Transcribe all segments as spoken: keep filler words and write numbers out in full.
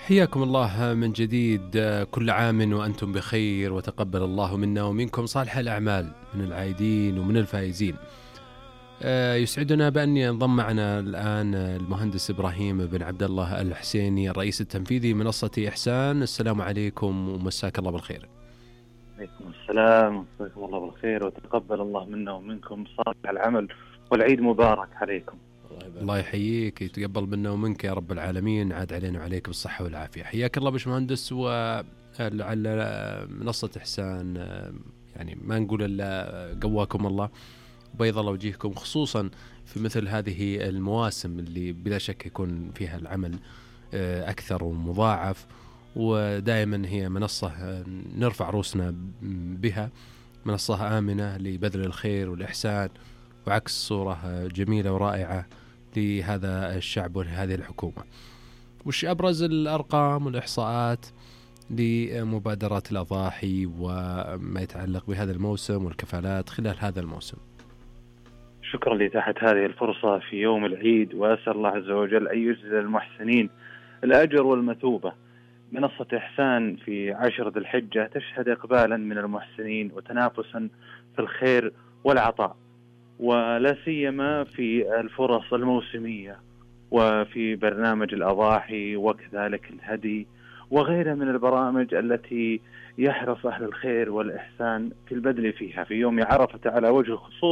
حياكم الله من جديد، كل عام وأنتم بخير، وتقبل الله منا ومنكم صالح الأعمال من العايدين ومن الفائزين. يسعدنا بأن ينضم معنا الآن المهندس إبراهيم بن عبد الله الحسيني، الرئيس التنفيذي منصة إحسان. السلام عليكم ومساك الله بالخير. عليكم السلام ومساكم الله بالخير، وتقبل الله منا ومنكم صالح العمل، والعيد مبارك عليكم. الله يحييك، يتقبل منا ومنك يا رب العالمين، عاد علينا وعليك بالصحة والعافية. حياك الله باشمهندس. وعلى منصة إحسان يعني ما نقول إلا قواكم الله وبيض الله وجيهكم، خصوصا في مثل هذه المواسم اللي بلا شك يكون فيها العمل أكثر ومضاعف، ودائما هي منصة نرفع روسنا بها، منصة آمنة لبذل الخير والإحسان وعكس صورة جميلة ورائعة لهذا الشعب ولهذه الحكومة. وش أبرز الأرقام والإحصاءات لمبادرات الأضاحي وما يتعلق بهذا الموسم والكفالات خلال هذا الموسم؟ شكرا لإتاحة هذه الفرصة في يوم العيد، وأسأل الله عز وجل أن يجزل المحسنين الأجر والمثوبة. منصة إحسان في عشر ذي الحجة تشهد إقبالا من المحسنين وتنافسا في الخير والعطاء، ولا سيما في الفرص الموسمية وفي برنامج الأضاحي وكذلك الهدي وغيرها من البرامج التي يحرص أهل الخير والإحسان في البذل فيها في يوم عرفة على وجه الخصوص،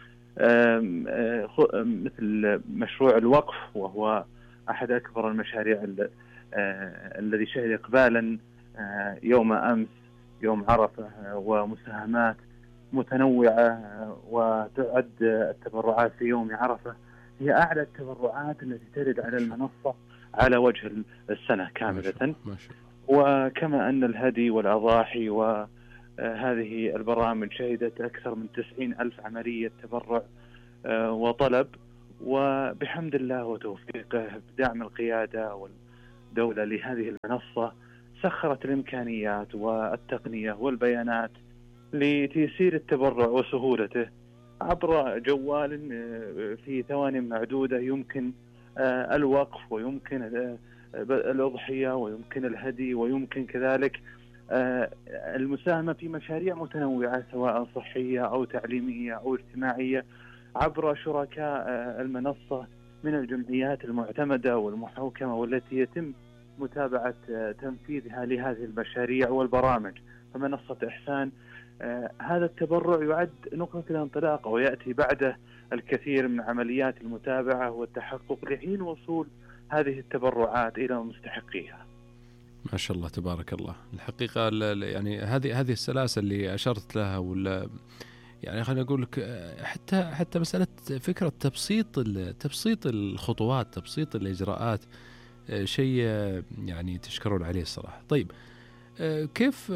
مثل مشروع الوقف، وهو أحد أكبر المشاريع الذي شهد إقبالا يوم أمس يوم عرفة، ومساهمات متنوعة. وتعد التبرعات في يوم عرفة هي أعلى التبرعات التي ترد على المنصة على وجه السنة كاملة. وكما أن الهدي والأضاحي وهذه البرامج شهدت أكثر من تسعين ألف عملية تبرع وطلب، وبحمد الله وتوفيقه بدعم القيادة والدولة لهذه المنصة سخرت الإمكانيات والتقنية والبيانات لتيسير التبرع وسهولته عبر جوال في ثواني معدودة. يمكن الوقف ويمكن الأضحية ويمكن الهدي ويمكن كذلك المساهمة في مشاريع متنوعة سواء صحية أو تعليمية أو اجتماعية عبر شركاء المنصة من الجمعيات المعتمدة والمحوكمة والتي يتم متابعة تنفيذها لهذه المشاريع والبرامج. فمنصة إحسان آه هذا التبرع يعد نقطة الانطلاق، ويأتي بعده الكثير من عمليات المتابعة والتحقق لحين وصول هذه التبرعات إلى مستحقيها. ما شاء الله تبارك الله. الحقيقة يعني هذه هذه السلاسل اللي أشرت لها، ولا يعني خليني أقول لك حتى حتى مسألة فكرة تبسيط تبسيط الخطوات، تبسيط الإجراءات، شيء يعني تشكرون عليه الصراحة. طيب كيف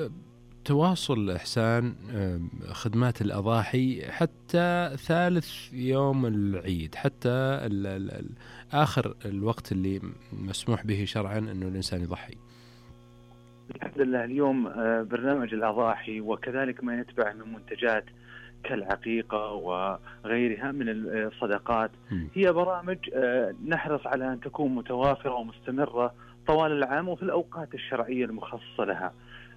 تواصل إحسان خدمات الأضاحي حتى ثالث يوم العيد، حتى ال ال آخر الوقت اللي مسموح به شرعا أنه الإنسان يضحي؟ الحمد لله اليوم برنامج الأضاحي وكذلك ما يتبع من منتجات كالعقيقة وغيرها من الصدقات هي برامج نحرص على أن تكون متوافرة ومستمرة طوال العام وفي الأوقات الشرعية المخصصة لها.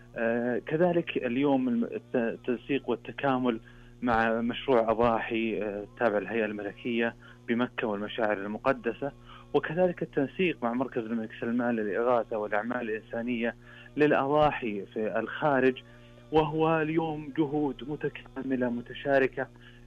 كذلك اليوم التنسيق والتكامل مع مشروع أضاحي تابع الهيئة الملكية بمكة والمشاعر المقدسة، وكذلك التنسيق مع مركز الملك سلمان للإغاثة والأعمال الإنسانية للأضاحي في الخارج، وهو اليوم جهود متكاملة متشاركة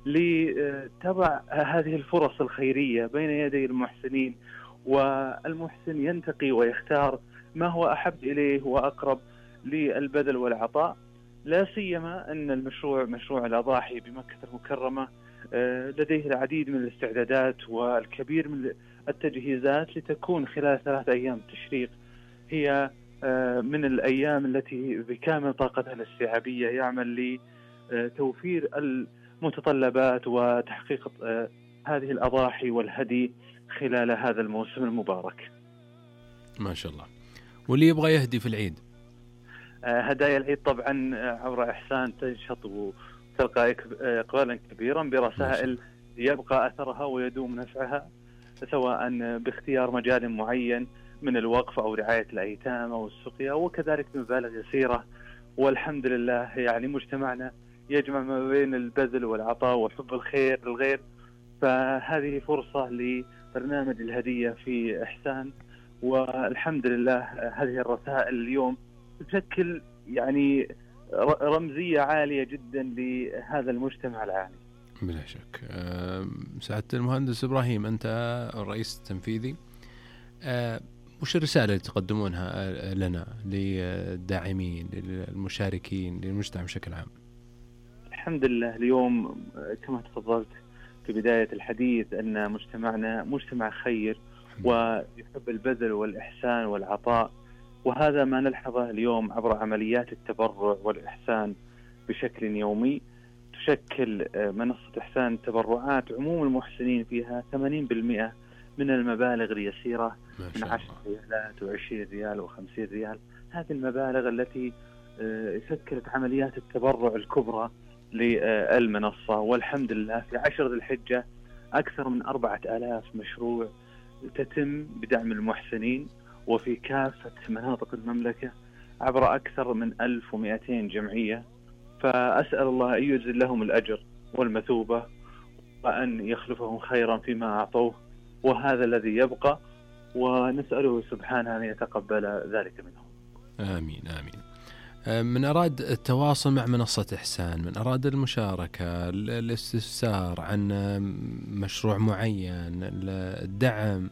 لتضع هذه الفرص الخيرية بين يدي المحسنين، والمحسن ينتقي ويختار ما هو أحب إليه وأقرب للبذل والعطاء. لا سيما أن المشروع مشروع الأضاحي بمكة المكرمة لديه العديد من الاستعدادات والكبير من التجهيزات لتكون خلال ثلاث أيام تشريق هي من الأيام التي بكامل طاقتها الاستيعابية يعمل لتوفير المتطلبات وتحقيق هذه الأضاحي والهدي خلال هذا الموسم المبارك. ما شاء الله. واللي يبغى يهدي في العيد، هدايا العيد طبعا عبر إحسان تنشط وتلقى إقبالا كبيرا برسائل يبقى أثرها ويدوم نفعها، سواء باختيار مجال معين من الوقف أو رعاية الأيتام أو السقيا، وكذلك بمبالغ يسيرة. والحمد لله يعني مجتمعنا يجمع ما بين البذل والعطاء وحب الخير للغير. فهذه فرصة لبرنامج الهدية في إحسان، والحمد لله هذه الرسائل اليوم تشكل يعني رمزية عالية جدا لهذا المجتمع العالي. بلا شك. سعادة المهندس إبراهيم، أنت الرئيس التنفيذي، وش الرسالة اللي تقدمونها لنا للداعمين للمشاركين للمجتمع بشكل عام؟ الحمد لله اليوم كما تفضلت في بداية الحديث أن مجتمعنا مجتمع خير ويحب البذل والإحسان والعطاء، وهذا ما نلحظه اليوم عبر عمليات التبرع والإحسان بشكل يومي. تشكل منصة إحسان تبرعات عموم المحسنين فيها ثمانين بالمئة من المبالغ اليسيرة، من عشر ريالات وعشرين ريال وخمسين ريال. هذه المبالغ التي شكلت عمليات التبرع الكبرى للمنصة. والحمد لله في عشر ذي الحجة أكثر من أربعة آلاف مشروع تتم بدعم المحسنين، وفي كافة مناطق المملكة عبر أكثر من ألف ومئتين جمعية. فأسأل الله أن يجزل لهم الأجر والمثوبة، وأن يخلفهم خيرا فيما أعطوه، وهذا الذي يبقى، ونسأله سبحانه أن يتقبل ذلك منهم. آمين آمين. من أراد التواصل مع منصة إحسان، من أراد المشاركة، الاستفسار عن مشروع معين، الدعم،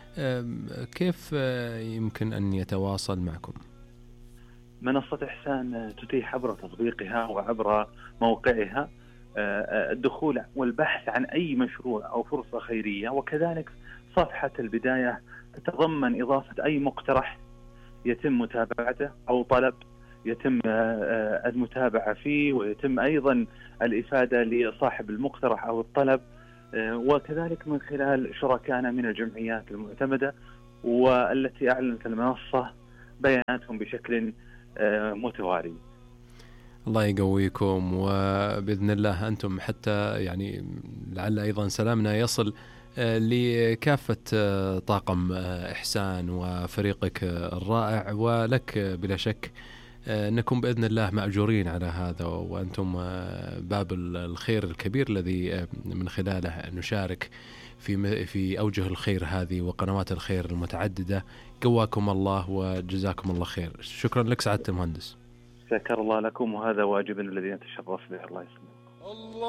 كيف يمكن أن يتواصل معكم؟ منصة إحسان تتيح عبر تطبيقها وعبر موقعها الدخول والبحث عن أي مشروع أو فرصة خيرية، وكذلك صفحة البداية تتضمن إضافة أي مقترح يتم متابعته أو طلب يتم المتابعة فيه، ويتم أيضا الإفادة لصاحب المقترح أو الطلب، وكذلك من خلال شركائنا من الجمعيات المعتمدة والتي أعلنت المنصة بياناتهم بشكل متوالي. الله يقويكم، وبإذن الله أنتم حتى يعني لعل أيضا سلامنا يصل لكافة طاقم إحسان وفريقك الرائع، ولك بلا شك أنكم بإذن الله مأجورين على هذا، وأنتم باب الخير الكبير الذي من خلاله نشارك في في أوجه الخير هذه وقنوات الخير المتعددة. قواكم الله وجزاكم الله خير. شكرا لك سعادة المهندس. شكر الله لكم، وهذا واجبنا الذي نتشرف به. الله يسلمك.